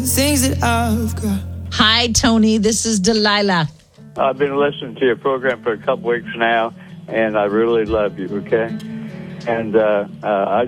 Things that I've got. Hi, Tony. This is Delilah. I've been listening to your program for a couple weeks now, and I really love you, okay? And I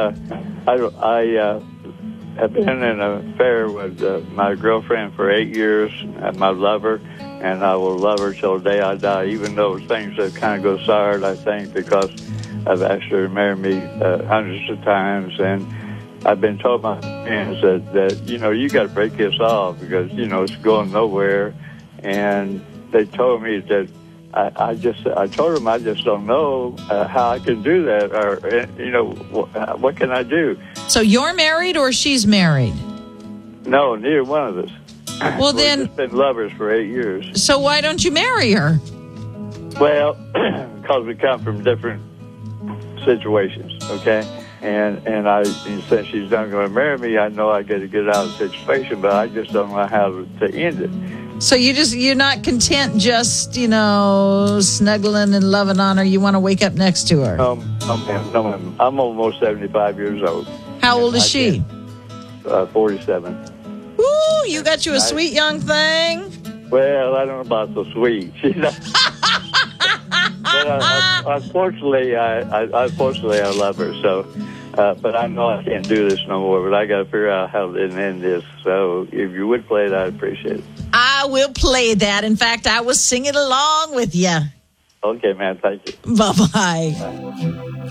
have been in an affair with my girlfriend for 8 years. I'm a lover, and I will love her till the day I die, even though things have kind of go soured, I think, because I've asked her to marry me hundreds of times. And I've been told by friends that you got to break this off because, it's going nowhere. And they told me that I told them I just don't know how I can do that, or what can I do? So you're married or she's married? No, neither one of us. Well, We've just been lovers for 8 years. So why don't you marry her? Well, because we come from different situations, okay? And since she's not going to marry me, I know I got to get out of the situation, but I just don't know how to end it. So you're not content just, snuggling and loving on her. You want to wake up next to her. I'm almost 75 years old. How old is she? 47. Ooh, you got you a sweet young thing. Well, I don't know about so sweet. She's not. But unfortunately, I love her. So, but I know I can't do this no more. But I got to figure out how to end this. So, if you would play it, I'd appreciate it. I will play that. In fact, I was singing along with you. Okay, man. Thank you. Bye-bye.